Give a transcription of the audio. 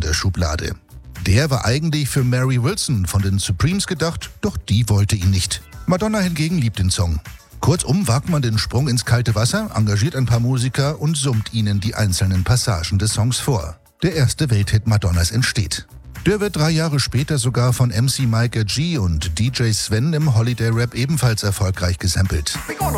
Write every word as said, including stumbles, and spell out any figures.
der Schublade. Der war eigentlich für Mary Wilson von den Supremes gedacht, doch die wollte ihn nicht. Madonna hingegen liebt den Song. Kurzum wagt man den Sprung ins kalte Wasser, engagiert ein paar Musiker und summt ihnen die einzelnen Passagen des Songs vor. Der erste Welthit Madonnas entsteht. Der wird drei Jahre später sogar von M C Micah G und D J Sven im Holiday Rap ebenfalls erfolgreich gesampelt.